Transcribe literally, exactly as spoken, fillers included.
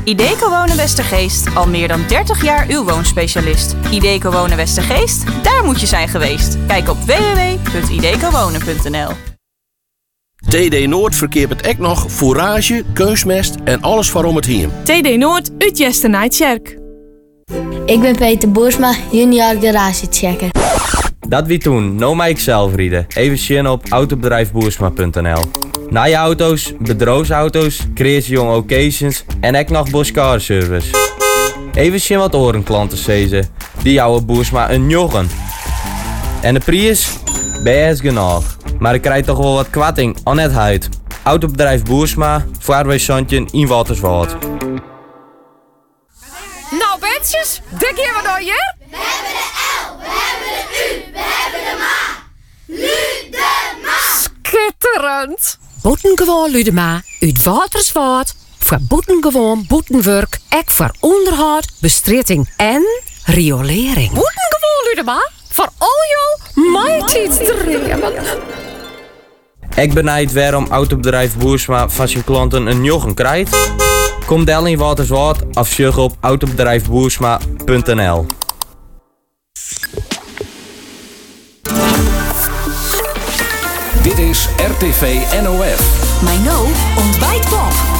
Ideco Wonen Westergeest, al meer dan dertig jaar uw woonspecialist. Ideco Wonen Westergeest, daar moet je zijn geweest. Kijk op w w w punt idecowonen punt n l. T D Noord verkeert met ek nog fourage, keusmest en alles waarom het hiem. T D Noord uit Jesternijdkerk. Ik ben Peter Boersma, junior garagechecker. Dat wie toen, nou mij ik zelf rieden. Even zien op autobedrijf boersma punt n l. Na je auto's, bedrijfsauto's, creatiejonge occasions en ook nog Boskar service. Even zien wat orenklanten zezen. Die jouwen Boersma een joggen. En de prijs? Best genoeg. Maar ik krijg toch wel wat kwatting aan het huid. Autobedrijf Boersma, Vaarweesandje in Walterswoud. Nou, betsjes, dik hier wat door je? We hebben de L, we hebben de U, we hebben de Ma. Ludema! Schitterend! Boetengewoon Ludema, uit Waterswoud. Voor boetengewoon boetenwerk, ek voor onderhoud, bestritting en riolering. Boetengewoon Ludema, voor al jouw mighty streamen. Ik benijd waarom autobedrijf Boersma van zijn klanten een joggen krijgt. Kom del in Waterswoud of zoek op autobedrijf boersma punt n l. Dit is R T V N O F. My No ontbijtpop.